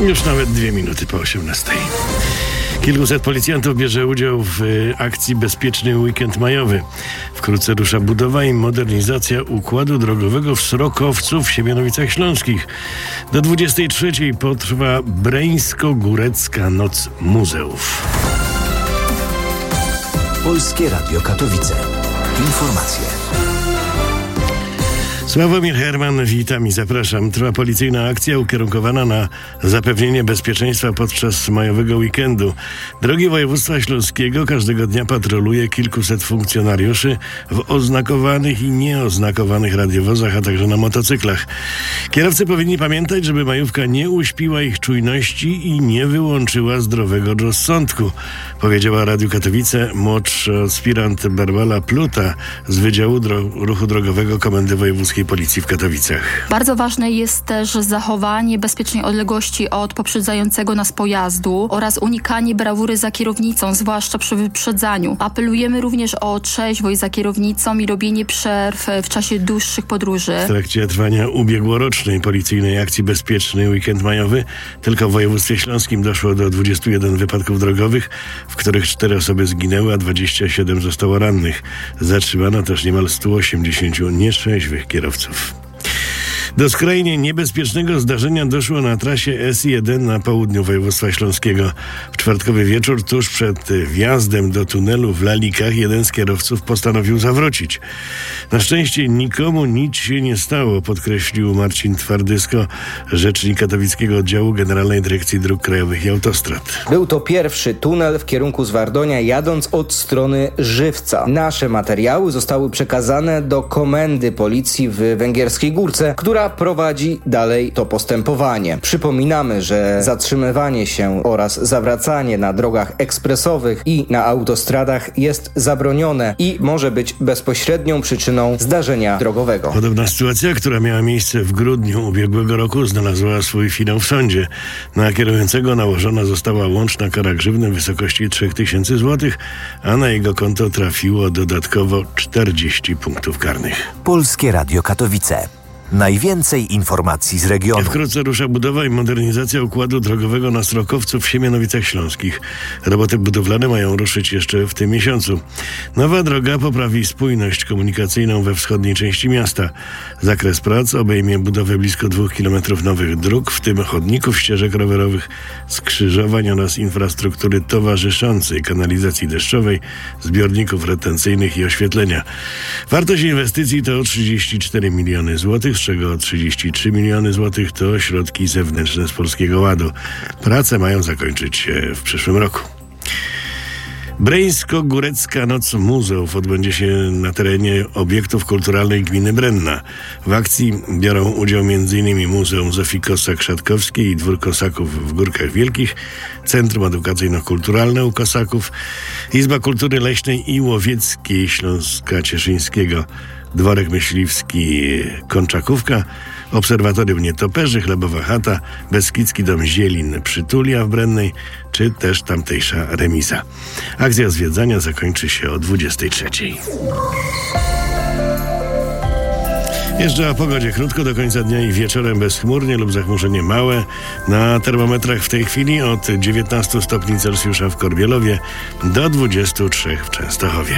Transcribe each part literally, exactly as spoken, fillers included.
Już nawet dwie minuty po osiemnastej. Kilkuset policjantów bierze udział w akcji Bezpieczny Weekend Majowy. Wkrótce rusza budowa i modernizacja układu drogowego w Srokowcu w Siemianowicach Śląskich. Do dwudziestej trzeciej potrwa Breńsko-Górecka Noc Muzeów. Polskie Radio Katowice. Informacje. Sławomir Herman, witam i zapraszam. Trwa policyjna akcja ukierunkowana na zapewnienie bezpieczeństwa podczas majowego weekendu. Drogi województwa śląskiego każdego dnia patroluje kilkuset funkcjonariuszy w oznakowanych i nieoznakowanych radiowozach, a także na motocyklach. Kierowcy powinni pamiętać, żeby majówka nie uśpiła ich czujności i nie wyłączyła zdrowego rozsądku, powiedziała Radiu Katowice młodszy aspirant Barbara Pluta z Wydziału Dro- Ruchu Drogowego Komendy Wojewódzkiej Policji w Katowicach. Bardzo ważne jest też zachowanie bezpiecznej odległości od poprzedzającego nas pojazdu oraz unikanie brawury za kierownicą, zwłaszcza przy wyprzedzaniu. Apelujemy również o trzeźwość za kierownicą i robienie przerw w czasie dłuższych podróży. W trakcie trwania ubiegłorocznej policyjnej akcji Bezpieczny Weekend Majowy tylko w województwie śląskim doszło do dwudziestu jeden wypadków drogowych, w których cztery osoby zginęły, a dwadzieścia siedem zostało rannych. Zatrzymano też niemal stu osiemdziesięciu nieszczęśliwych kierowców. Do skrajnie niebezpiecznego zdarzenia doszło na trasie S jeden na południu województwa śląskiego. W czwartkowy wieczór, tuż przed wjazdem do tunelu w Lalikach, jeden z kierowców postanowił zawrócić. Na szczęście nikomu nic się nie stało, podkreślił Marcin Twardysko, rzecznik katowickiego oddziału Generalnej Dyrekcji Dróg Krajowych i Autostrad. Był to pierwszy tunel w kierunku Zwardonia, jadąc od strony Żywca. Nasze materiały zostały przekazane do komendy policji w Węgierskiej Górce, która prowadzi dalej to postępowanie. Przypominamy, że zatrzymywanie się oraz zawracanie na drogach ekspresowych i na autostradach jest zabronione i może być bezpośrednią przyczyną zdarzenia drogowego. Podobna sytuacja, która miała miejsce w grudniu ubiegłego roku, znalazła swój finał w sądzie. Na kierującego nałożona została łączna kara grzywny w wysokości trzy tysiące złotych, a na jego konto trafiło dodatkowo czterdzieści punktów karnych. Polskie Radio Katowice. Najwięcej informacji z regionu. Wkrótce rusza budowa i modernizacja układu drogowego na Srokowcu w Siemianowicach Śląskich. Roboty budowlane mają ruszyć jeszcze w tym miesiącu. Nowa droga poprawi spójność komunikacyjną we wschodniej części miasta. Zakres prac obejmie budowę blisko dwóch kilometrów nowych dróg, w tym chodników, ścieżek rowerowych, skrzyżowań oraz infrastruktury towarzyszącej, kanalizacji deszczowej, zbiorników retencyjnych i oświetlenia. Wartość inwestycji to trzydzieści cztery miliony złotych, z czego trzydzieści trzy miliony złotych to środki zewnętrzne z Polskiego Ładu. Prace mają zakończyć się w przyszłym roku. Breńsko-Górecka Noc Muzeów odbędzie się na terenie obiektów kulturalnych gminy Brenna. W akcji biorą udział m.in. Muzeum Zofii Kosak-Szatkowskiej i Dwór Kosaków w Górkach Wielkich, Centrum Edukacyjno-Kulturalne u Kosaków, Izba Kultury Leśnej i Łowieckiej Śląska Cieszyńskiego, Dworek Myśliwski Konczakówka, Obserwatorium Nietoperzy, Chlebowa Chata, Beskidzki Dom Zielin Przytulia w Brennej, czy też tamtejsza remiza. Akcja zwiedzania zakończy się o dwudziestej trzeciej. Jeszcze o pogodzie krótko, do końca dnia i wieczorem bezchmurnie lub zachmurzenie małe. Na termometrach w tej chwili od dziewiętnastu stopni Celsjusza w Korbielowie do dwudziestu trzech w Częstochowie.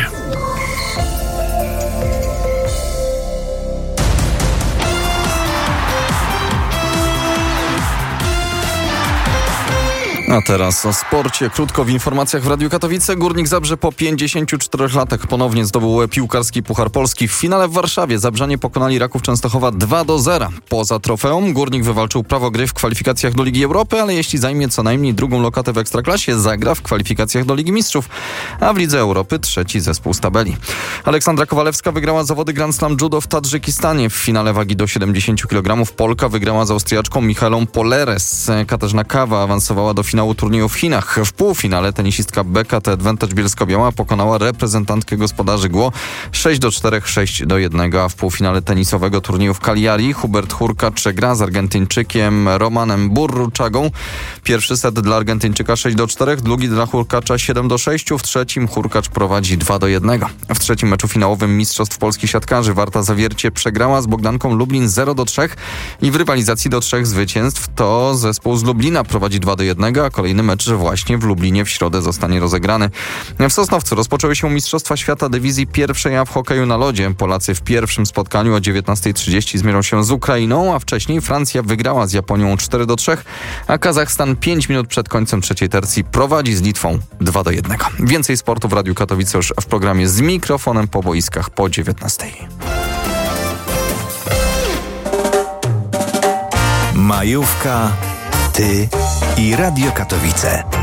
A teraz o sporcie. Krótko w informacjach w Radiu Katowice. Górnik Zabrze po pięćdziesięciu czterech latach ponownie zdobył piłkarski Puchar Polski. W finale w Warszawie Zabrzanie pokonali Raków Częstochowa dwa do zera. Poza trofeum Górnik wywalczył prawo gry w kwalifikacjach do Ligi Europy, ale jeśli zajmie co najmniej drugą lokatę w Ekstraklasie, zagra w kwalifikacjach do Ligi Mistrzów, a w Lidze Europy trzeci zespół z tabeli. Aleksandra Kowalewska wygrała zawody Grand Slam Judo w Tadżykistanie. W finale wagi do siedemdziesięciu kilogramów Polka wygrała z Austriaczką Michaelą Poleres. Katarzyna Kawa awansowała do finału finału turnieju w Chinach. W półfinale tenisistka Bekkata Advantage Bielsko-Biała pokonała reprezentantkę gospodarzy Głą sześć do czterech, sześć do jednego, a w półfinale tenisowego turnieju w Cagliari Hubert Hurkacz gra z Argentyńczykiem Romanem Burruczagą. Pierwszy set dla Argentyńczyka sześć do czterech, drugi dla Hurkacza siedem do sześciu, w trzecim Hurkacz prowadzi dwa do jednego. W trzecim meczu finałowym Mistrzostw Polski siatkarzy Warta Zawiercie przegrała z Bogdanką Lublin zero do trzech i w rywalizacji do trzech zwycięstw to zespół z Lublina prowadzi dwa do jednego, a kolejny mecz właśnie w Lublinie w środę zostanie rozegrany. W Sosnowcu rozpoczęły się Mistrzostwa Świata dywizji pierwszej A w hokeju na lodzie. Polacy w pierwszym spotkaniu o dziewiętnastej trzydzieści zmierzą się z Ukrainą, a wcześniej Francja wygrała z Japonią cztery do trzech, a Kazachstan pięć minut przed końcem trzeciej tercji prowadzi z Litwą dwa do jednego. Więcej sportu w Radiu Katowice już w programie Z mikrofonem po boiskach po dziewiętnastej. Majówka, ty i Radio Katowice.